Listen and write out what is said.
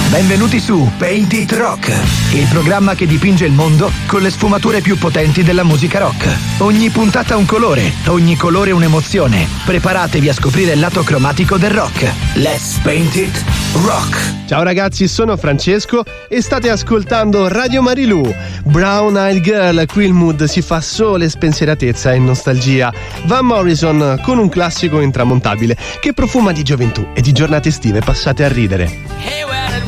Benvenuti su Paint It Rock, il programma che dipinge il mondo con le sfumature più potenti della musica rock. Ogni puntata un colore, ogni colore un'emozione. Preparatevi a scoprire il lato cromatico del rock. Let's Paint It Rock. Ciao ragazzi, sono Francesco e state ascoltando Radio Marilù. Brown Eyed Girl, qui il mood si fa sole, spensieratezza e nostalgia. Van Morrison con un classico intramontabile che profuma di gioventù e di giornate estive passate a ridere. Hey, where did